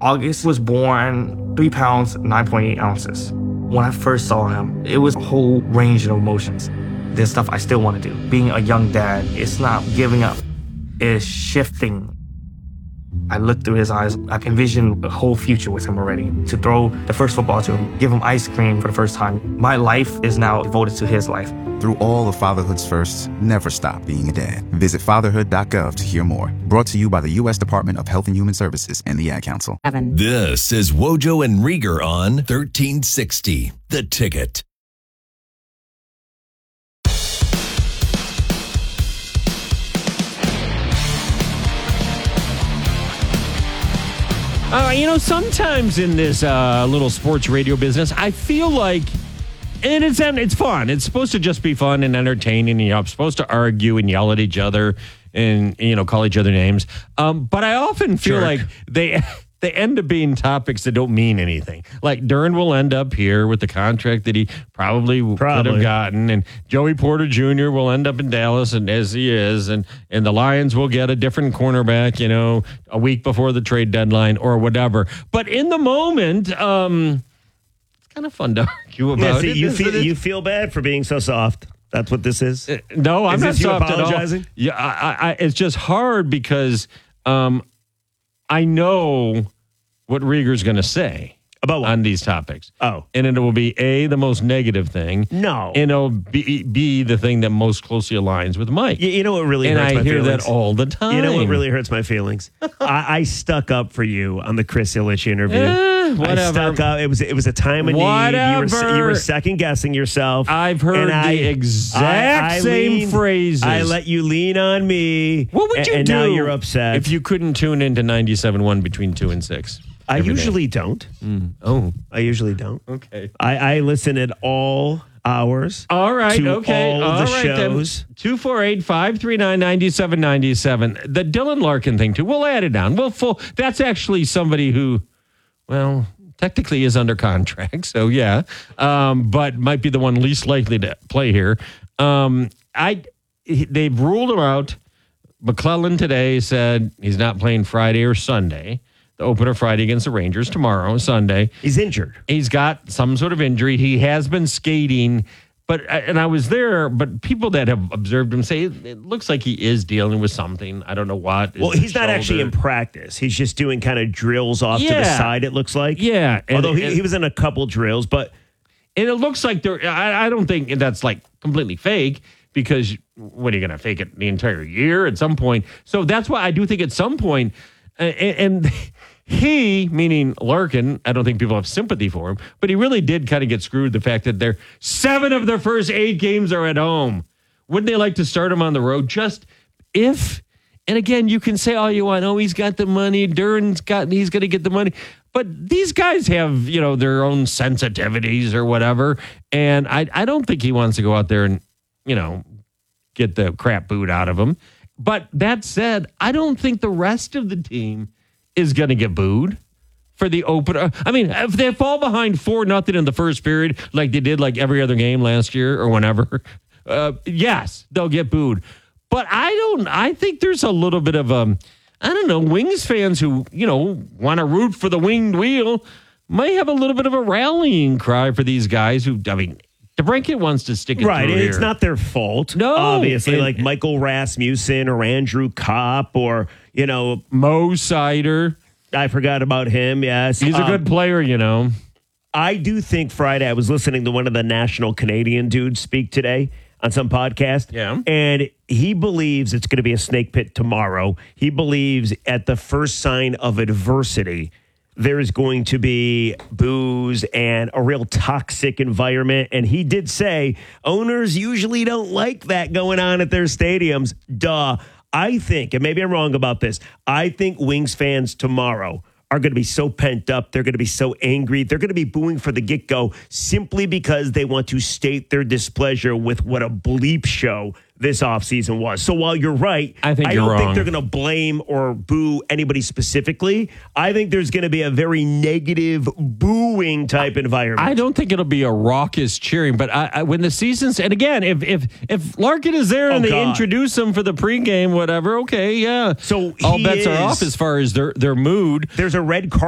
August was born 3 pounds, 9.8 ounces. When I first saw him, it was a whole range of emotions. There's stuff I still want to do. Being a young dad, it's not giving up. It's shifting. I looked through his eyes. I can envision a whole future with him already. To throw the first football to him, give him ice cream for the first time. My life is now devoted to his life. Through all of fatherhood's firsts, never stop being a dad. Visit fatherhood.gov to hear more. Brought to you by the U.S. Department of Health and Human Services and the Ad Council. This is Wojo and Rieger on 1360, The Ticket. Sometimes in this little sports radio business, I feel like, and it's fun. It's supposed to just be fun and entertaining. You're supposed to argue and yell at each other and, call each other names. But I often feel like they end up being topics that don't mean anything. Like Dern will end up here with the contract that he probably could have gotten, and Joey Porter Jr. will end up in Dallas, and as he is, and the Lions will get a different cornerback, a week before the trade deadline or whatever. But in the moment, it's kind of fun to argue about it. You feel bad for being so soft. That's what this is? No, I'm not soft at all. Apologizing? Yeah, it's just hard because I know what Rieger's going to say about what? On these topics. Oh. And it will be A, the most negative thing. No. And it'll be the thing that most closely aligns with Mike. You know what really hurts my feelings? And I hear that all the time. You know what really hurts my feelings? I stuck up for you on the Chris Ilitch interview. Whatever. I stuck up. It was a time of need. You were second guessing yourself. I've heard the exact same phrases. I let you lean on me. What would you do? And now you're upset. If you couldn't tune into 97.1 between 2 and 6? I usually don't. I usually don't. Okay. I listen at all hours. All right. To okay. all the shows. 248-539-9797. The Dylan Larkin thing too. We'll add it on. That's actually somebody who, well, technically is under contract. So yeah. But might be the one least likely to play here. They've ruled him out. McClellan today said he's not playing Friday or Sunday. The opener Friday against the Rangers, tomorrow, Sunday. He's injured. He's got some sort of injury. He has been skating, and I was there, but people that have observed him say it looks like he is dealing with something. I don't know what. Well, he's not actually in practice. He's just doing kind of drills off to the side, it looks like. Yeah. Although he was in a couple drills, but... And it looks like I don't think that's like completely fake, because what are you going to fake it the entire year at some point? So that's why I do think at some point... And he, meaning Larkin, I don't think people have sympathy for him, but he really did kind of get screwed. The fact that 7 of their first 8 games are at home. Wouldn't they like to start him on the road? Just if, and again, you can say all you want. Oh, he's got the money. He's going to get the money. But these guys have, their own sensitivities or whatever. And I don't think he wants to go out there and, get the crap booed out of him. But that said, I don't think the rest of the team is going to get booed for the opener. I mean, if they fall behind 4-0 in the first period, like they did like every other game last year or whenever, yes, they'll get booed. But I think there's a little bit of Wings fans who, want to root for the winged wheel might have a little bit of a rallying cry for these guys who, DeBrincat wants to stick it through here. It's not their fault. No. Obviously, like Michael Rasmussen or Andrew Kopp or, Mo Sider. I forgot about him, yes. He's a good player, I do think Friday, I was listening to one of the national Canadian dudes speak today on some podcast. Yeah. And he believes it's going to be a snake pit tomorrow. He believes at the first sign of adversity, there's going to be booze and a real toxic environment. And he did say owners usually don't like that going on at their stadiums. Duh. I think, and maybe I'm wrong about this, I think Wings fans tomorrow are going to be so pent up. They're going to be so angry. They're going to be booing for the get-go simply because they want to state their displeasure with what a bleep show this offseason was. So while you're right, I don't think they're going to blame or boo anybody specifically. I think there's going to be a very negative booing type environment. I don't think it'll be a raucous cheering, but when the season's, and again, if Larkin is there and they introduce him for the pregame, whatever, okay, yeah. So all bets are off as far as their mood. There's a red card.